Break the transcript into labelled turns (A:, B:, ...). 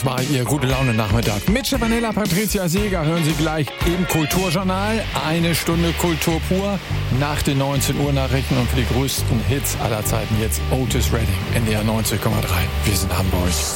A: Das war Ihr Gute-Laune-Nachmittag. Mit Vanilla Patricia Seeger hören Sie gleich im Kulturjournal. 1 Stunde Kultur pur nach den 19 Uhr Nachrichten und für die größten Hits aller Zeiten jetzt Otis Redding, NDR 90,3. Wir sind Hamburg.